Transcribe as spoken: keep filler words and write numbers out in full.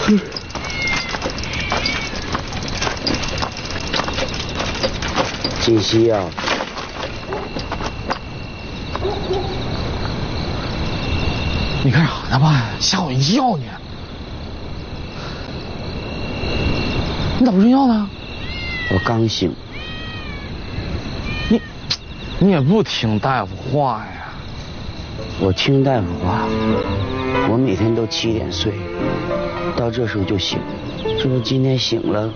锦溪啊， 你干啥呢吧？吓我一跳呢！你咋不睡觉呢？ 我刚醒。 你，你也不听大夫话呀？ 我听大夫话，我每天都七点睡，到这时候就醒，这不今天醒了。